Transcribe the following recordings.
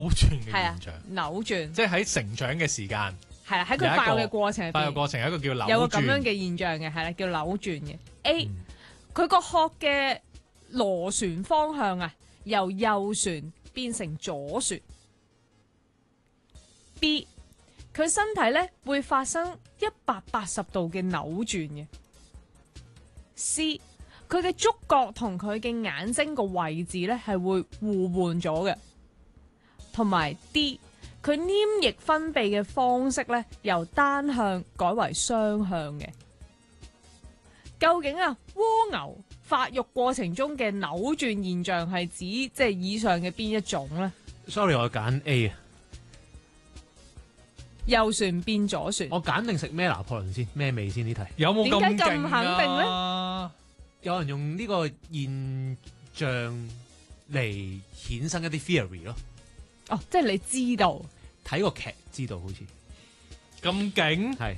轉嘅現象， 扭轉， 即係喺成長嘅時間， 係啦，喺佢爆嘅過程入邊， 爆嘅過程有一個叫扭轉， 有個咁樣嘅現象嘅，係啦，叫扭轉嘅。A，佢個殼嘅螺旋方向啊，由右旋變成左旋。B，佢身體咧會發生180度嘅扭轉嘅。C，佢嘅觸角同佢嘅眼睛個位置咧係會互換咗嘅。同埋 D，佢黏液分泌嘅方式咧由單向改為雙向嘅。究竟啊蝸牛發育過程中嘅扭轉現象係指即係以上嘅邊一種咧 ？Sorry， 我揀 A 啊。 右旋變左旋。 我揀定食咩拿破崙先？咩味先？呢題有冇咁點解咁勁肯定啊？ 有人用呢個現象嚟衍生一啲 theory 咯。 哦，即係你知道睇個劇知道好似咁勁？ 係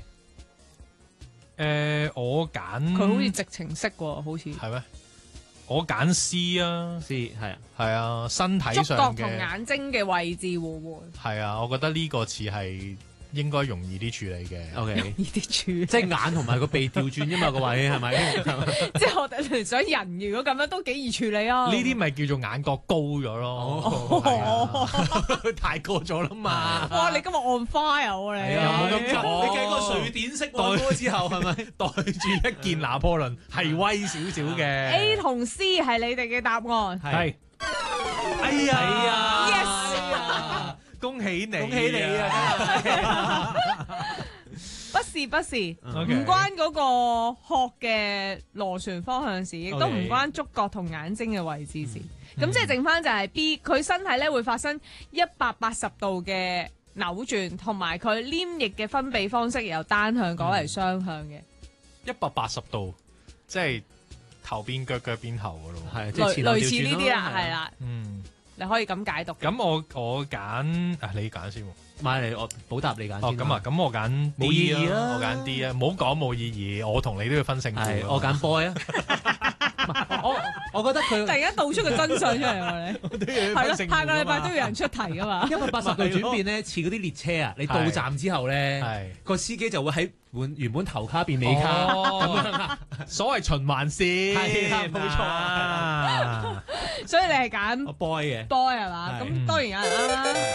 我揀佢好似直情識喎，好似係咩？我揀 C 啊 C 係啊， 係啊，身體觸角上嘅同眼睛嘅位置互換。 係啊，我覺得呢個似係應該容易啲處理嘅。 OK， 呢啲處即係眼同埋個鼻調轉啫嘛個位係咪？ 即係我哋聯想人如果咁樣都幾易處理啊。 呢啲咪叫做眼角高咗咯，係啊太過咗啦嘛！ 哇！你今日 on fire 喎你。 係啊冇咁講你計個瑞典式喎嗰個之後係咪？ 袋住一件拿破崙係威少少嘅。 A 同 C 係你哋嘅答案。 係，哎呀，yes，恭喜你， 恭喜你啊！ 不是不是，唔 OK 關嗰個殼嘅螺旋方向事，亦都唔關觸角同眼睛嘅位置事。咁即係剩翻就係 B，佢身體咧會發生180度嘅扭轉，同埋佢黏液嘅分泌方式由單向改為雙向嘅。 180度，即係頭邊腳腳邊頭噶咯。 係即係前後類調轉咯似呢啲啦，係啦， 嗯， 你可以咁解讀。 咁我揀啊，你揀先喎。 買嚟我補答你揀先。 哦，咁啊，咁我揀 D 冇意義啦我揀 D 啊，唔好講冇意義，我同你都要分勝負係㗎。 我揀 boy 啊！我覺得佢突然間道出個真相出嚟喎，你都要係咯， 分勝負下個禮拜㗎嘛都有人出題噶嘛。 180度轉變咧，似嗰啲列車啊！你到站之後咧， 係個司機就會喺原本頭卡變尾卡咁樣啊！ 所謂循環線， 係啦冇錯啊所以你係揀我 boy 嘅 boy 係嘛？ 係咁當然有人啱啦。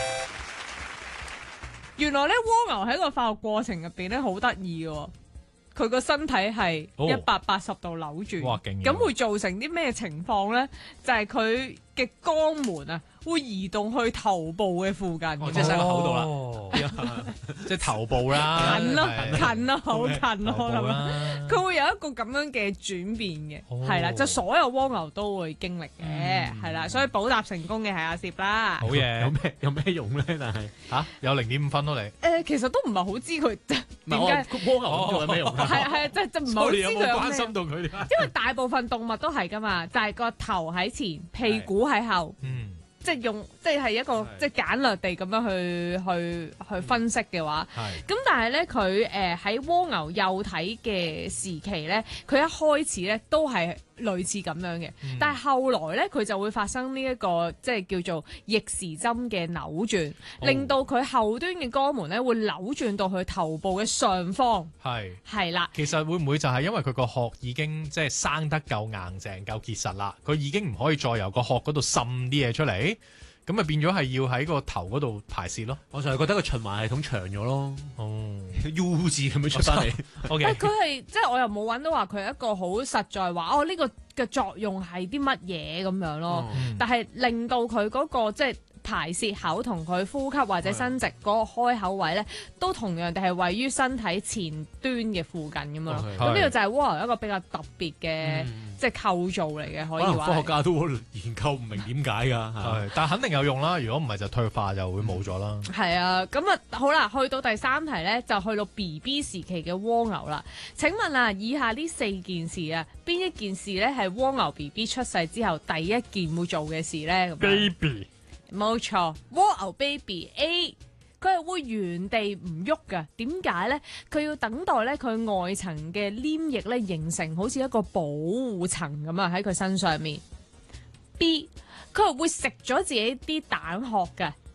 原來咧蝸牛喺個發育過程入邊咧好得意嘅，佢個身體係180度扭轉， 哇勁！ 咁會造成啲咩情況咧？就係佢嘅肛門啊，會移動去頭部嘅附近。 即係喺個口度啦啦，即係頭部啦， 近咯， 係近咯，好近咯咁樣。 頭部啦， 佢會有一個咁樣嘅轉變嘅， 哦係啦，就所有蝸牛都會經歷嘅，係啦，所以補答成功嘅係阿攝啦。 好嘢， 有咩用咧？但係嚇有0.5分咯你。 其實都唔係好知佢點唔係我解， 蝸牛咁做有咩用啊？ 係即係唔係好知你有冇關佢有咩心到佢哋？ 因為大部分動物都係噶嘛，就係個頭喺前，屁股喺後， 嗯， 即係一個係即係簡略地咁樣去分析嘅話。 係咁但係咧，佢喺蝸牛幼體嘅時期咧，佢一開始咧都係類似咁樣嘅，但係後來咧佢就會發生呢一個即係叫做逆時針嘅扭轉，令到佢後端嘅肛門咧會扭轉到佢頭部嘅上方， 係。 係啦。 其實會唔會就係因為佢個殼已經即係生得夠硬淨、夠結實啦，佢已經唔可以再由個殼嗰度滲啲嘢出嚟，咁咪變咗係要喺個頭嗰度排泄咯。 我就係覺得個循環系統長咗咯哦 ，U 字咁樣出翻嚟。 ，OK， 佢係即係我又冇揾到話佢係一個好實在話呢個嘅作用係啲乜嘢咁樣咯， 嗯但係令到佢嗰個即係排泄口同佢呼吸或者伸直嗰個開口位咧，都同樣地係位於身體前端嘅附近咁樣咯。 Okay 咁呢個就係蝸牛一個比較特別嘅嗯即係構造嚟嘅，可可能以話係。 科學家都研究唔明點解㗎。 係，但係肯定有用啦。如果唔係就退化就會冇咗啦。 係啊，咁啊好啦，去到第三題咧，就去到 BB 時期嘅蝸牛啦。請問啊，以下呢4件事啊，邊一件事咧係蝸牛 BB 出世之後第一件會做嘅事咧？咁樣 Baby 冇錯，蝸牛 baby A，佢係會原地唔喐噶。點解咧？佢要等待咧佢外層嘅黏液咧形成好似一個保護層咁啊喺佢身上面。B，佢係會食咗自己啲蛋殼噶，